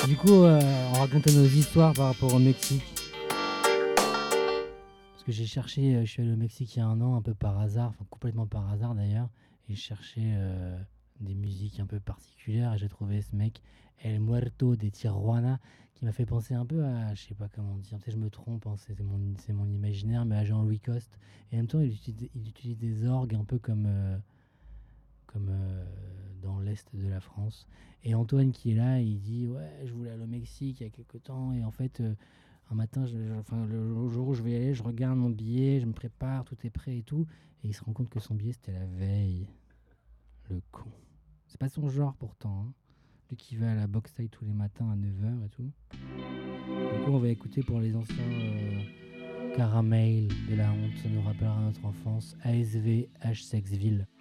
Du coup, on racontait nos histoires par rapport au Mexique. Parce que j'ai cherché, je suis allé au Mexique il y a un an, un peu par hasard, enfin complètement par hasard d'ailleurs, et je cherchais des musiques un peu particulières, et j'ai trouvé ce mec, El Muerto de Tijuana, qui m'a fait penser un peu à, je sais pas comment dire, peut-être je me trompe, hein, c'est mon imaginaire, mais à Jean-Louis Coste. Et en même temps, il utilise des orgues un peu comme dans l'est de la France. Et Antoine qui est là, il dit ouais, je voulais aller au Mexique il y a quelque temps, et en fait, un matin, enfin, le jour où je vais y aller, je regarde mon billet, je me prépare, tout est prêt et tout, et il se rend compte que son billet c'était la veille. Le con. C'est pas son genre pourtant, hein. Lui qui va à la boxe taille tous les matins à 9h et tout. Du coup, on va écouter pour les anciens Caramel de la honte, ça nous rappellera notre enfance, ASV H Sexville.